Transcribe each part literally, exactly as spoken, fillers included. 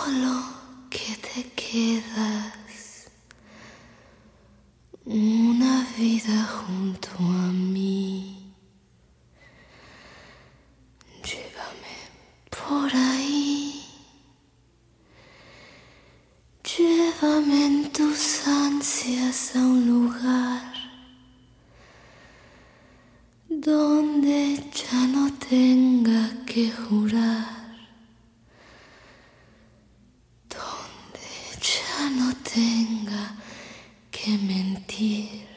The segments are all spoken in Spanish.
solo que te quedas una vida junto a mí. Llévame por ahí, llévame en tus ansias a un lugar donde ya no tenga que jurar, donde ya no tenga que mentir,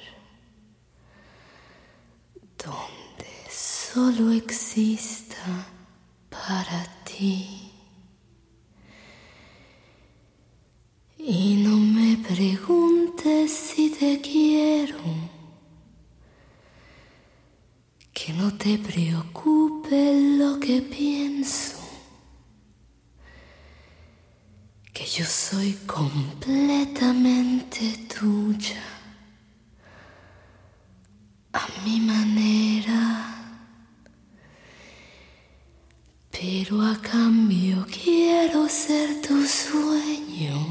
donde solo exista para ti. Y no me preguntes si te quiero, que no te preocupe lo que pienso, que yo soy completamente tuya, a mi manera. Pero a cambio quiero ser tu sueño.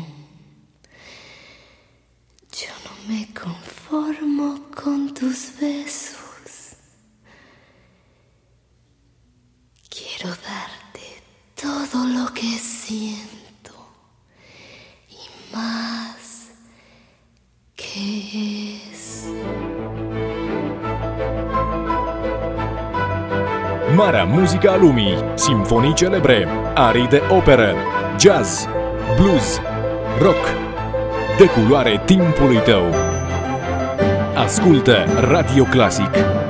Yo no me conformo con tus besos. Quiero darte todo lo que siento y más que eso. Marea muzică a lumii, simfonii celebre, arii de operă, jazz, blues, rock, de culoare timpului tău. Ascultă Radio Classic.